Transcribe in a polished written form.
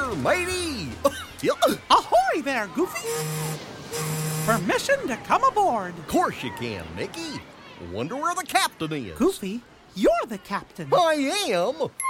matey! Ahoy there, Goofy! Permission to come aboard. Of course you can, Mickey. Wonder where the captain is. Goofy, you're the captain. I am?